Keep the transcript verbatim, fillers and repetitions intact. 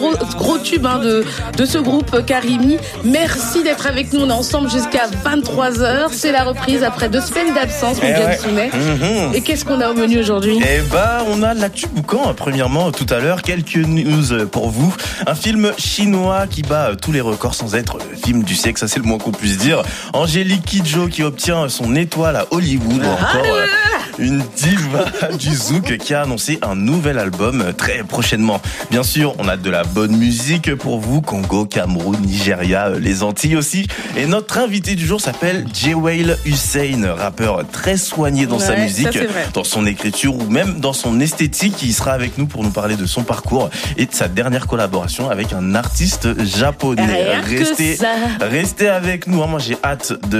gros gros tube hein, de de ce groupe Karimi. Merci d'être avec nous. On est ensemble jusqu'à vingt-trois heures. C'est la reprise après deux semaines d'absence, mon James Sounet. Mmh. Et qu'est-ce qu'on a au menu aujourd'hui? Eh ben, on a l'actu boucan. Premièrement, tout à l'heure, quelques news pour vous. Un film chinois qui bat tous les records sans être le film du siècle, ça c'est le moins qu'on puisse dire. Angélique Kidjo qui obtient son étoile à Hollywood. Ou encore une diva du zouk qui a annoncé un nouvel album très prochainement. Bien sûr, on a de la bonne musique pour vous. Congo, Cameroun, Nigeria, les Antilles aussi. Et notre invité du jour s'appelle Jewel Hussein, rappeur très soigné dans ouais, sa musique, ça, dans son écriture ou même dans son esthétique. Il sera avec nous pour nous parler de son parcours et de sa dernière collaboration avec un artiste japonais. Rien restez, que ça. restez avec nous. Moi, j'ai hâte de